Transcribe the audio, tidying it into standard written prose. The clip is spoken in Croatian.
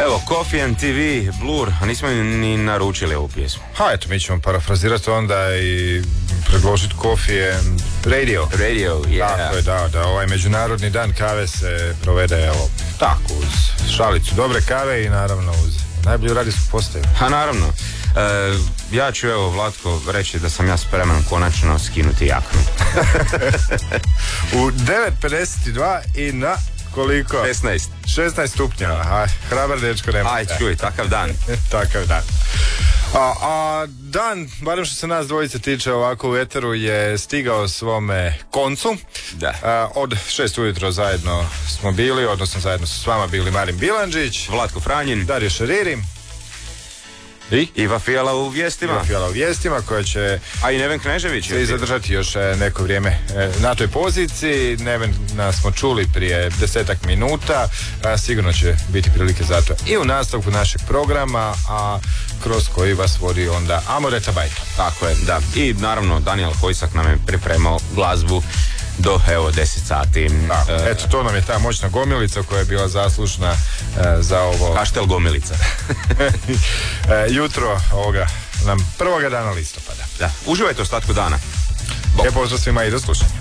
Evo, Coffee and TV, Blur, a nismo ni naručili ovu pjesmu. Ha, eto, mi ćemo parafrazirati onda i predložiti Coffee and Radio. Radio, yeah. Tako je, da ovaj međunarodni dan kave se provede, evo, tako, uz šalicu dobre kave i naravno uz najbolju radijsku postaju. Ha, naravno. Ja ću, evo, Vlatko, reći da sam ja spreman konačno skinuti jaknu. U 9:52 i na koliko? 16 stupnjeva. Hrabar dečko nema. Aj, čuj, takav dan. Takav dan. A dan, barem što se nas dvojice tiče ovako u eteru, je stigao svome koncu. Da. Od 6 ujutro zajedno smo bili, odnosno zajedno su s vama bili Marin Bilandžić, Vlatko Franjin, Dario Šariri i Vafijala u vijestima koja će a i Neven Knežević se zadržati još neko vrijeme na toj poziciji. Neven nas smo čuli prije 10-ak minuta, sigurno će biti prilike za to i u nastavku našeg programa, a kroz koji vas vodi onda Amoreta Bajto. Tako je, da. I naravno Daniel Hojsak nam je pripremao glazbu do, evo, 10 sati. Eto, to nam je ta moćna gomilica koja je bila zaslužna za ovo... Kaštel gomilica. Jutro ovoga nam 1. dana listopada. Da, uživajte ostatku dana. Pozdrav svima i do slušanja.